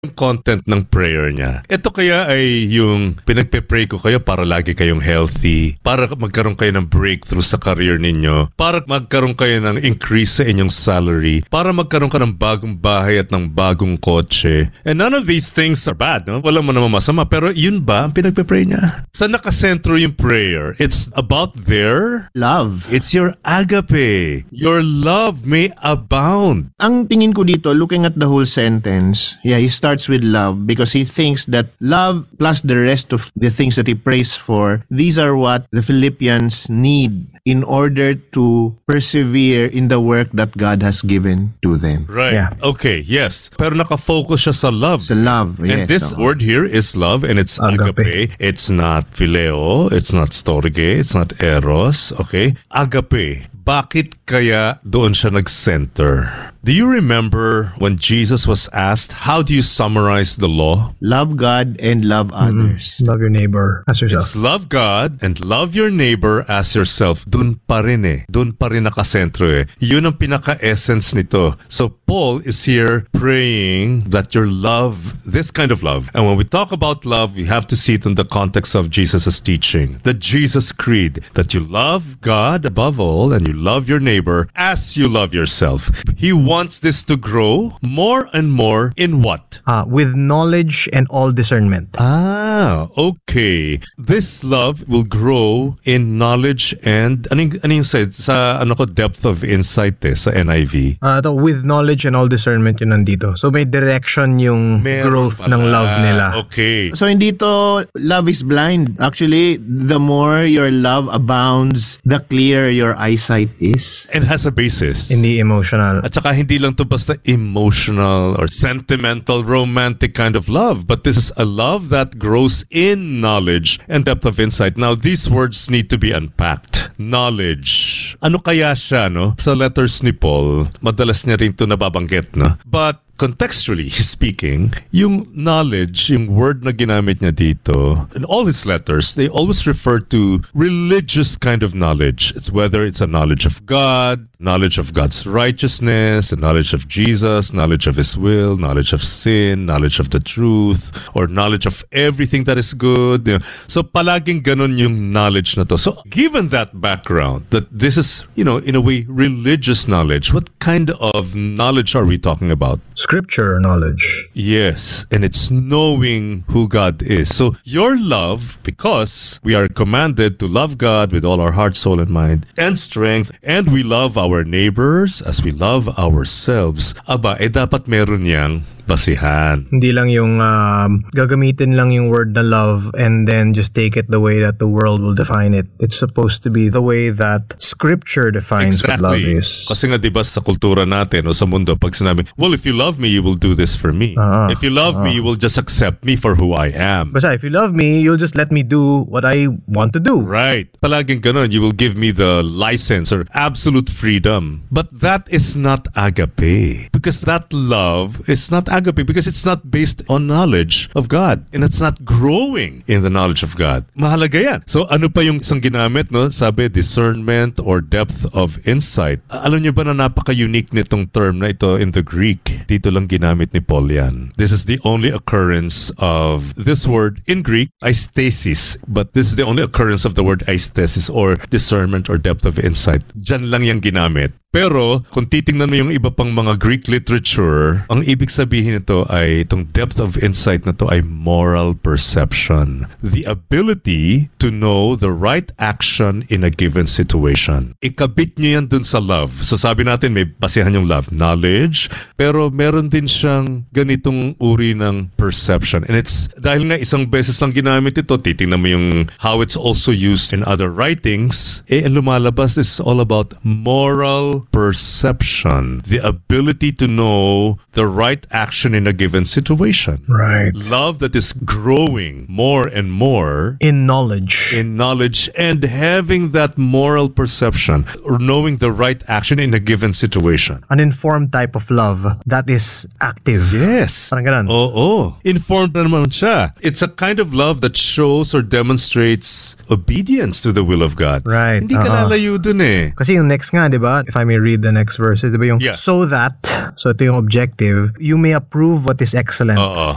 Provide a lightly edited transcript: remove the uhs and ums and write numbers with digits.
yung content ng prayer niya. Ito kaya ay yung pinagpe-pray ko kayo para lagi kayong healthy, para magkaroon kayo ng breakthrough sa career ninyo, para magkaroon kayo ng increase sa inyong salary, para magkaroon ka ng bagong bahay at ng bagong kotse. And none of these things are bad, no? Wala mo naman masama. Pero yun ba ang pinagpe-pray niya? Saan nakasentro yung prayer? It's about their Love. It's your agape. Your love may abound. Ang tingin ko dito, looking at the whole sentence, he starts with love because he thinks that love plus the rest of the things that he prays for, these are what the Philippians need in order to persevere in the work that God has given to them. Right. Yeah. Okay, yes. Pero nakafocus siya sa love. Sa love, And yes. this word here is love, and it's agape. It's not phileo, it's not storge, it's not eros, okay? Agape. Bakit kaya doon siya nag-center? Do you remember when Jesus was asked, how do you summarize the law? Love God and love others. Love your neighbor as yourself. It's love God and love your neighbor as yourself. Dun pa rin eh. Dun pa rin nakasentro eh. Yun ang pinaka-essence nito. So Paul is here praying that your love, this kind of love. And when we talk about love, we have to see it in the context of Jesus' teaching. The Jesus Creed. That you love God above all and you love your neighbor as you love yourself. He wants this to grow more and more in what? With knowledge and all discernment. Okay. This love will grow in knowledge and ano yung sa depth of insight sa NIV. With knowledge and all discernment yun nandito. So may direction yung growth ng love nila. Okay. So hindi to love is blind. Actually, the more your love abounds, the clearer your eyesight is. And has a basis. Hindi emotional. At saka hindi lang to basta emotional or sentimental, romantic kind of love. But this is a love that grows in knowledge and depth of insight. Now, these words need to be unpacked. Knowledge. Ano kaya siya, no? Sa letters ni Paul, madalas niya rin ito nababanggit, no? But contextually speaking, yung knowledge, yung word na ginamit niya dito, in all his letters, they always refer to religious kind of knowledge. It's whether it's a knowledge of God, knowledge of God's righteousness, a knowledge of Jesus, knowledge of His will, knowledge of sin, knowledge of the truth, or knowledge of everything that is good. You know. So palaging ganun yung knowledge na to. So given that background, that this is, in a way, religious knowledge, what kind of knowledge are we talking about? Scripture knowledge. Yes, and it's knowing who God is. So your love, because we are commanded to love God with all our heart, soul, and mind, and strength, and we love our neighbors as we love ourselves, dapat meron yang basihan. Hindi lang yung gagamitin lang yung word na love and then just take it the way that the world will define it. It's supposed to be the way that Scripture defines what love is. Kasi nga diba sa kultura natin o sa mundo, pag sinabi, well, if you love me, you will do this for me. If you love me, you will just accept me for who I am. Basta if you love me, you'll just let me do what I want to do. Right. Palaging ganun, you will give me the license or absolute freedom. But that is not agape. Because that love is not agape because it's not based on knowledge of God and it's not growing in the knowledge of God. Mahalaga yan. So ano pa yung isang ginamit, no? Sabi, discernment or depth of insight. Alam niyo ba na napaka-unique nitong term na ito in the Greek? Dito lang ginamit ni Paul yan. This is the only occurrence of this word in Greek, aistesis. But this is the only occurrence of the word aistesis or discernment or depth of insight. Diyan lang yung ginamit. Pero, kung titingnan mo yung iba pang mga Greek literature, ang ibig sabihin nito ay, itong depth of insight na to ay moral perception. The ability to know the right action in a given situation. Ikabit nyo yan dun sa love. So sabi natin, may basihan yung love. Knowledge, pero meron din siyang ganitong uri ng perception. And it's, dahil nga isang beses lang ginamit ito, titingnan mo yung how it's also used in other writings, ang lumalabas is all about moral perception, the ability to know the right action in a given situation. Right. Love that is growing more and more In knowledge. and having that moral perception or knowing the right action in a given situation. An informed type of love that is active. Yes. Parang ganun. Oo. Informed na naman siya. It's a kind of love that shows or demonstrates obedience to the will of God. Right. Hindi ka lalayo dun eh. Kasi yung next nga, di ba? If I may read the next verses, di ba yung Yeah. so ito yung objective, you may approve what is excellent.